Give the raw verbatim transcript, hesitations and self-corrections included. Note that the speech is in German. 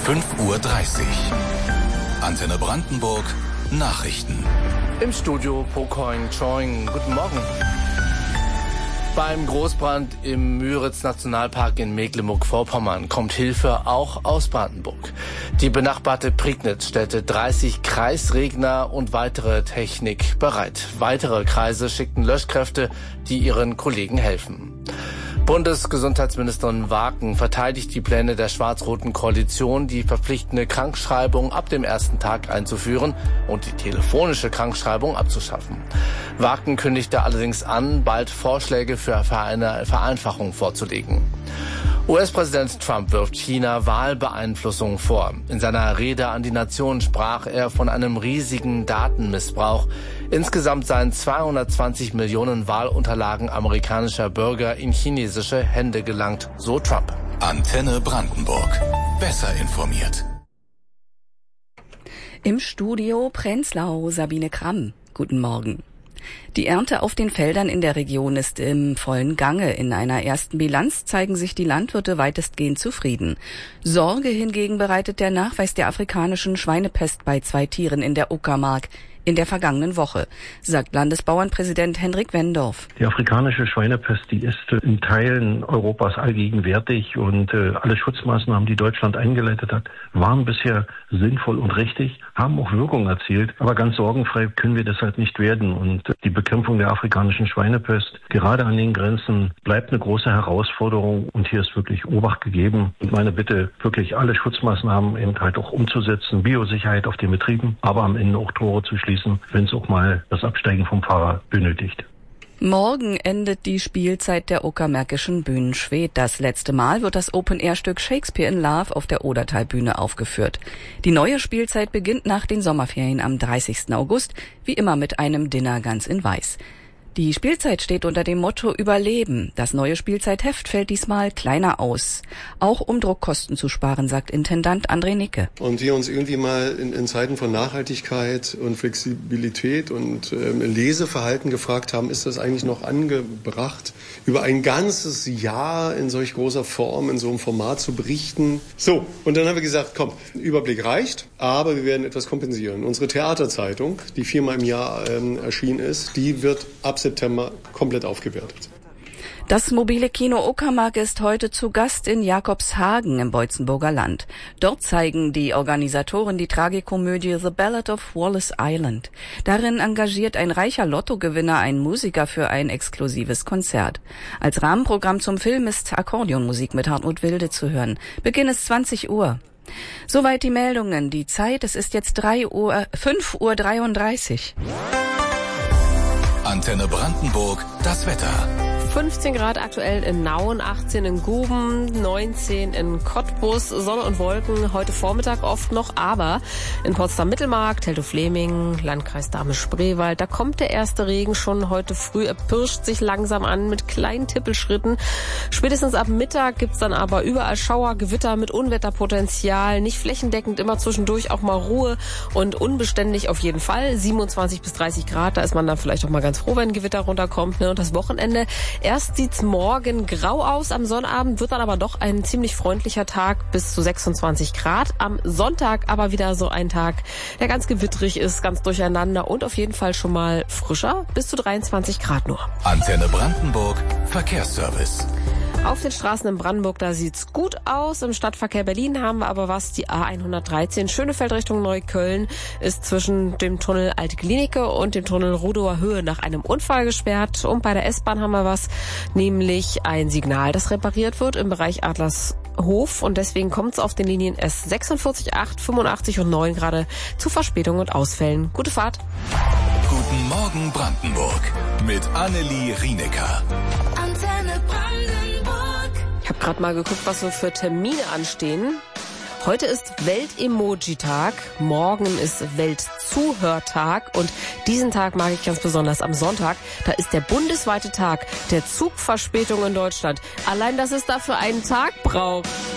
fünf Uhr dreißig. Antenne Brandenburg, Nachrichten. Im Studio Pocoin Choing. Guten Morgen. Beim Großbrand im Müritz-Nationalpark in Mecklenburg-Vorpommern kommt Hilfe auch aus Brandenburg. Die benachbarte Prignitz stellte dreißig Kreisregner und weitere Technik bereit. Weitere Kreise schickten Löschkräfte, die ihren Kollegen helfen. Bundesgesundheitsministerin Waken verteidigt die Pläne der schwarz-roten Koalition, die verpflichtende Krankschreibung ab dem ersten Tag einzuführen und die telefonische Krankschreibung abzuschaffen. Waken kündigte allerdings an, bald Vorschläge für eine Vereinfachung vorzulegen. U S-Präsident Trump wirft China Wahlbeeinflussung vor. In seiner Rede an die Nation sprach er von einem riesigen Datenmissbrauch. Insgesamt seien zweihundertzwanzig Millionen Wahlunterlagen amerikanischer Bürger in chinesische Hände gelangt, so Trump. Antenne Brandenburg. Besser informiert. Im Studio Prenzlau Sabine Kramm. Guten Morgen. Die Ernte auf den Feldern in der Region ist im vollen Gange. In einer ersten Bilanz zeigen sich die Landwirte weitestgehend zufrieden. Sorge hingegen bereitet der Nachweis der afrikanischen Schweinepest bei zwei Tieren in der Uckermark in der vergangenen Woche, sagt Landesbauernpräsident Henrik Wendorf. Die afrikanische Schweinepest, die ist in Teilen Europas allgegenwärtig und äh, alle Schutzmaßnahmen, die Deutschland eingeleitet hat, waren bisher sinnvoll und richtig, haben auch Wirkung erzielt. Aber ganz sorgenfrei können wir deshalb nicht werden. Und äh, die Bekämpfung der afrikanischen Schweinepest, gerade an den Grenzen, bleibt eine große Herausforderung. Und hier ist wirklich Obacht gegeben. Und meine Bitte, wirklich alle Schutzmaßnahmen eben halt auch umzusetzen, Biosicherheit auf den Betrieben, aber am Ende auch Tore zu schließen, wenn es auch mal das Absteigen vom Fahrer benötigt. Morgen endet die Spielzeit der Uckermärkischen Bühnen Schwedt. Das letzte Mal wird das Open-Air-Stück Shakespeare in Love auf der Odertalbühne aufgeführt. Die neue Spielzeit beginnt nach den Sommerferien am dreißigsten August, wie immer mit einem Dinner ganz in Weiß. Die Spielzeit steht unter dem Motto Überleben. Das neue Spielzeitheft fällt diesmal kleiner aus. Auch um Druckkosten zu sparen, sagt Intendant André Nicke. Und wir uns irgendwie mal in, in Zeiten von Nachhaltigkeit und Flexibilität und ähm, Leseverhalten gefragt haben, ist das eigentlich noch angebracht, über ein ganzes Jahr in solch großer Form, in so einem Format zu berichten? So, und dann haben wir gesagt, komm, Überblick reicht, aber wir werden etwas kompensieren. Unsere Theaterzeitung, die viermal im Jahr ähm, erschienen ist, die wird ab September komplett aufgewertet. Das mobile Kino Uckermark ist heute zu Gast in Jakobshagen im Beutzenburger Land. Dort zeigen die Organisatoren die Tragikomödie The Ballad of Wallace Island. Darin engagiert ein reicher Lottogewinner einen Musiker für ein exklusives Konzert. Als Rahmenprogramm zum Film ist Akkordeonmusik mit Hartmut Wilde zu hören. Beginn ist zwanzig Uhr. Soweit die Meldungen. Die Zeit, es ist jetzt drei Uhr, fünf Uhr dreiunddreißig. Antenne Brandenburg, das Wetter. fünfzehn Grad aktuell in Nauen, achtzehn in Guben, neunzehn in Cottbus, Sonne und Wolken heute Vormittag oft noch, aber in Potsdam-Mittelmark, Teltow-Fläming, Landkreis Dahme-Spreewald, da kommt der erste Regen schon heute früh, er pirscht sich langsam an mit kleinen Tippelschritten. Spätestens ab Mittag gibt's dann aber überall Schauer, Gewitter mit Unwetterpotenzial, nicht flächendeckend, immer zwischendurch auch mal Ruhe und unbeständig auf jeden Fall. siebenundzwanzig bis dreißig Grad, da ist man dann vielleicht auch mal ganz froh, wenn ein Gewitter runterkommt, ne? Und das Wochenende, erst sieht's morgen grau aus, am Sonnabend wird dann aber doch ein ziemlich freundlicher Tag bis zu sechsundzwanzig Grad. Am Sonntag aber wieder so ein Tag, der ganz gewittrig ist, ganz durcheinander und auf jeden Fall schon mal frischer, bis zu dreiundzwanzig Grad nur. Antenne Brandenburg, Verkehrsservice. Auf den Straßen in Brandenburg, da sieht's gut aus. Im Stadtverkehr Berlin haben wir aber was. Die A hundertdreizehn Schönefeld Richtung Neukölln ist zwischen dem Tunnel Alte Klinike und dem Tunnel Rudower Höhe nach einem Unfall gesperrt. Und bei der S-Bahn haben wir was, nämlich ein Signal, das repariert wird im Bereich Adlershof. Und deswegen kommt es auf den Linien S sechsundvierzig, acht, fünfundachtzig und neun gerade zu Verspätungen und Ausfällen. Gute Fahrt. Guten Morgen Brandenburg mit Annelie Rienecker. Antenne Brandenburg. Ich habe gerade mal geguckt, was so für Termine anstehen. Heute ist Welt-Emoji-Tag, morgen ist Welt-Zuhörtag und diesen Tag mag ich ganz besonders am Sonntag. Da ist der bundesweite Tag der Zugverspätung in Deutschland. Allein, dass es dafür einen Tag braucht.